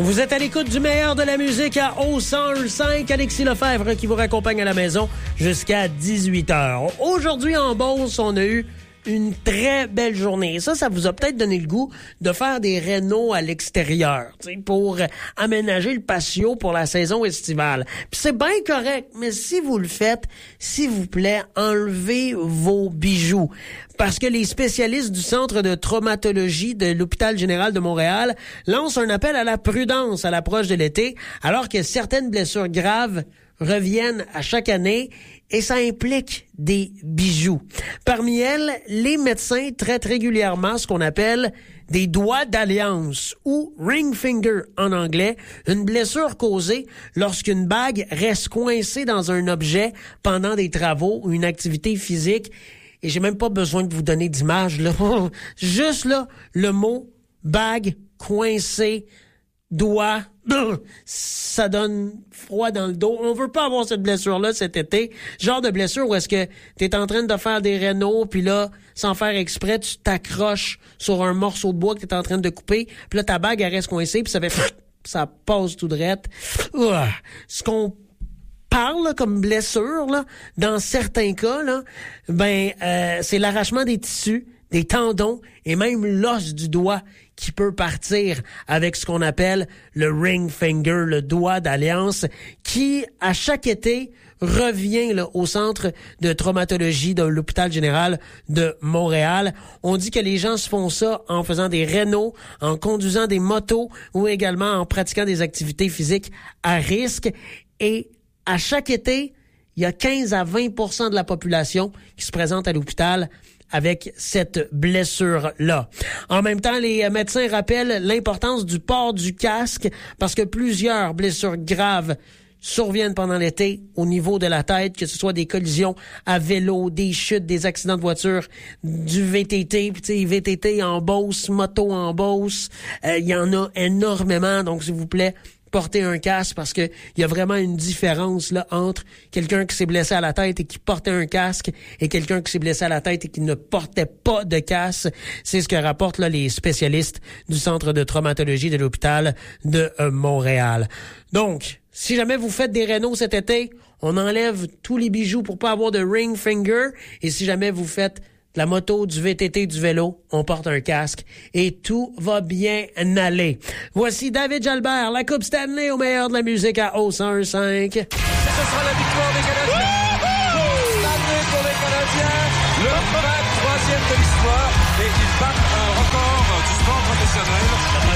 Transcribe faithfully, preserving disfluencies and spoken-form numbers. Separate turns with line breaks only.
Vous êtes à l'écoute du meilleur de la musique à O cent un cinq. Alexis Lefebvre qui vous raccompagne à la maison jusqu'à dix-huit heures. Aujourd'hui, en Beauce, on a eu une très belle journée. Et ça, ça vous a peut-être donné le goût de faire des rénaux à l'extérieur, tu sais, pour aménager le patio pour la saison estivale. Puis c'est bien correct, mais si vous le faites, s'il vous plaît, enlevez vos bijoux. Parce que les spécialistes du Centre de traumatologie de l'Hôpital général de Montréal lancent un appel à la prudence à l'approche de l'été, alors que certaines blessures graves reviennent à chaque année et ça implique des bijoux. Parmi elles, les médecins traitent régulièrement ce qu'on appelle des doigts d'alliance ou ring finger en anglais, une blessure causée lorsqu'une bague reste coincée dans un objet pendant des travaux ou une activité physique. Et j'ai même pas besoin de vous donner d'image, là. Juste là, le mot bague coincée, doigt, ça donne froid dans le dos. On veut pas avoir cette blessure-là cet été. Genre de blessure où est-ce que t'es en train de faire des rénaux, puis là, sans faire exprès, tu t'accroches sur un morceau de bois que t'es en train de couper, puis là, ta bague, elle reste coincée, puis ça fait... ça passe tout droit. Ouah. Ce qu'on parle là, comme blessure, là, dans certains cas, là, ben euh, c'est l'arrachement des tissus, des tendons et même l'os du doigt qui peut partir avec ce qu'on appelle le ring finger, le doigt d'alliance, qui, à chaque été, revient là, au Centre de traumatologie de l'Hôpital général de Montréal. On dit que les gens se font ça en faisant des rénaux, en conduisant des motos ou également en pratiquant des activités physiques à risque. Et à chaque été, il y a quinze à vingt pour cent de la population qui se présente à l'hôpital avec cette blessure-là. En même temps, les médecins rappellent l'importance du port du casque parce que plusieurs blessures graves surviennent pendant l'été au niveau de la tête, que ce soit des collisions à vélo, des chutes, des accidents de voiture, du V T T, puis tu sais, V T T en Beauce, moto en Beauce, euh, il y en a énormément, donc s'il vous plaît, porter un casque parce que il y a vraiment une différence là entre quelqu'un qui s'est blessé à la tête et qui portait un casque et quelqu'un qui s'est blessé à la tête et qui ne portait pas de casque. C'est ce que rapportent là les spécialistes du Centre de traumatologie de l'Hôpital de euh, Montréal. Donc, si jamais vous faites des rénaux cet été, on enlève tous les bijoux pour pas avoir de ring finger, et si jamais vous faites de la moto, du V T T, du vélo, on porte un casque et tout va bien aller. Voici David Jalbert, la Coupe Stanley au meilleur de la musique à O cent un cinq.
Ce sera la victoire des Canadiens. Coupe Stanley pour les Canadiens, le vingt-troisième de l'histoire, et ils battent un record du sport professionnel.